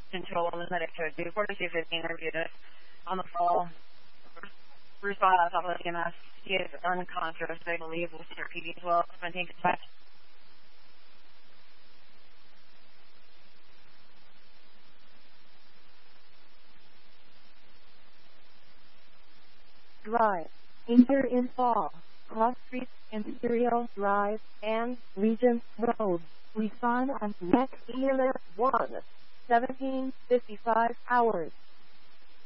control on the medic code 24250 interviewed it on the fall. Response off of the EMS. He is unconscious, they believe, with CRPD as well. Maintain dispatch. Drive. Enter in fall. Cross Street, Imperial Drive, and Regent Road. Respond on next EMS 1. 17:55 hours.